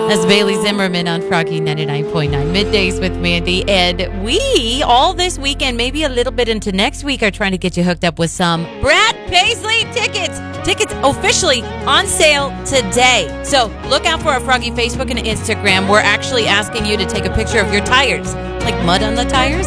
That's Bailey Zimmerman on Froggy 99.9 Middays with Mandy. And we, all this weekend, maybe a little bit into next week, are trying to get you hooked up with some Brad Paisley tickets. Tickets officially on sale today. So look out for our Froggy Facebook and Instagram. We're actually asking you to take a picture of your tires, like mud on the tires.